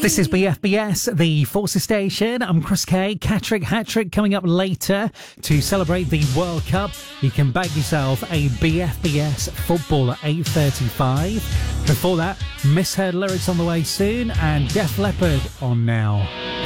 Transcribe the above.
This is BFBS, the Forces Station. I'm Chris K. Cattrick Hattrick coming up later to celebrate the World Cup. You can bag yourself a BFBS football at 8:35. Before that, Misheard Lyrics on the way soon and Def Leppard on now.